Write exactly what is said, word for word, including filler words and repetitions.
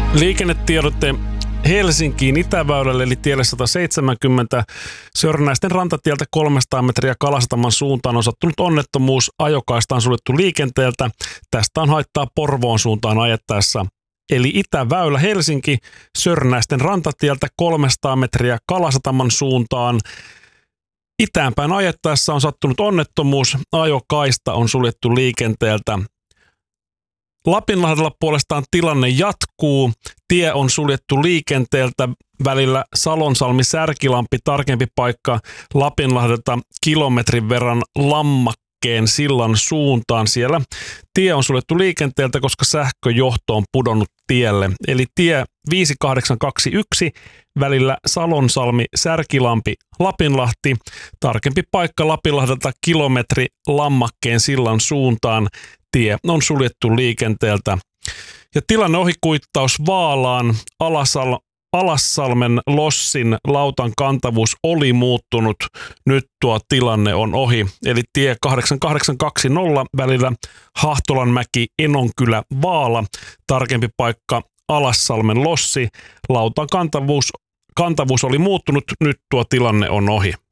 Liikennetiedotte Helsinkiin Itäväylälle eli tielle sata seitsemänkymmentä Sörnäisten rantatieltä kolmesataa metriä Kalasataman suuntaan on sattunut onnettomuus. Ajokaista on suljettu liikenteeltä. Tästä on haittaa Porvoon suuntaan ajettaessa. Eli Itäväylä Helsinki Sörnäisten rantatieltä kolmesataa metriä Kalasataman suuntaan. Itäänpäin ajettaessa on sattunut onnettomuus. Ajokaista on suljettu liikenteeltä. Lapinlahdella puolestaan tilanne jatkuu. Tie on suljettu liikenteeltä välillä Salonsalmi-Särkilampi, tarkempi paikka Lapinlahdelta kilometrin verran Lammakkeen sillan suuntaan. Siellä tie on suljettu liikenteeltä, koska sähköjohto on pudonnut tielle. Eli tie viisi kahdeksan kaksi yksi välillä Salonsalmi-Särkilampi, Lapinlahti, tarkempi paikka Lapinlahdelta kilometri Lammakkeen sillan suuntaan. Tie on suljettu liikenteeltä. Ja tilanne ohikuittaus Vaalaan Alasal, Alassalmen Lossin lautan kantavuus oli muuttunut. Nyt tuo tilanne on ohi. Eli tie kahdeksan kahdeksan kaksi nolla välillä Hahtolanmäki Enonkylä Vaala. Tarkempi paikka Alassalmen Lossi. Lautan kantavuus, kantavuus oli muuttunut. Nyt tuo tilanne on ohi.